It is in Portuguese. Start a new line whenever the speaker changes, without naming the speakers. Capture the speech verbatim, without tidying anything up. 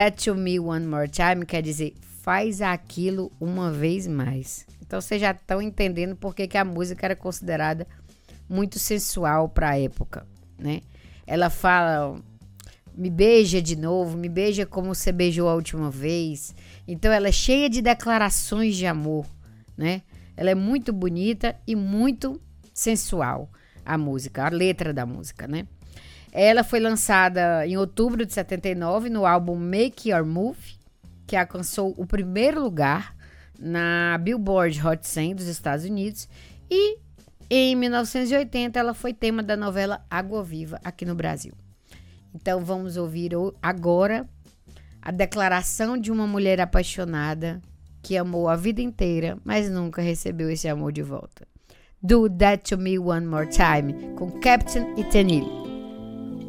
That to me one more time quer dizer faz aquilo uma vez mais. Então vocês já estão entendendo por que, que a música era considerada muito sensual para a época, né? Ela fala, me beija de novo, me beija como você beijou a última vez. Então ela é cheia de declarações de amor, né? Ela é muito bonita e muito sensual, a música, a letra da música, né? Ela foi lançada em outubro de setenta e nove no álbum Make Your Move, que alcançou o primeiro lugar na Billboard Hot cem dos Estados Unidos. E em mil novecentos e oitenta ela foi tema da novela Água Viva aqui no Brasil. Então vamos ouvir agora a declaração de uma mulher apaixonada que amou a vida inteira, mas nunca recebeu esse amor de volta. Do That to Me One More Time, com Captain e Tenille.